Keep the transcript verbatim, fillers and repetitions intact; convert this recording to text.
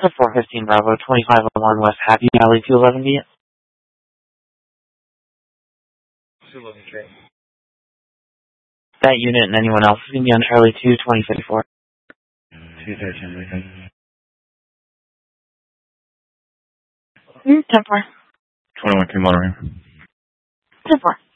The four fifteen Bravo, twenty-five oh one West Happy Valley, two eleven B. two eleven K. That unit and anyone else is going to be on Charlie two, twenty fifty-four. two thirteen, everything. Mm, ten four. twenty-one K monitoring. ten four.